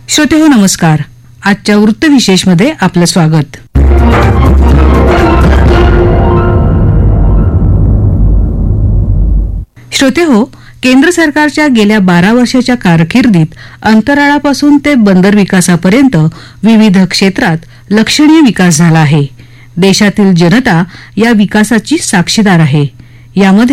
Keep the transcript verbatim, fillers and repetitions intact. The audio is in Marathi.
श्रोते हो नमस्कार. आजच्या वृत्तविशेषमध्ये आपलं स्वागत. श्रोते हो, केंद्र सरकारच्या गेल्या बारा वर्षाच्या कारकिर्दीत अंतराळापासून ते बंदर विकासापर्यंत विविध क्षेत्रात लक्षणीय विकास झाला आहे. देशातील जनता या विकासाची साक्षीदार आहे. यामध्ये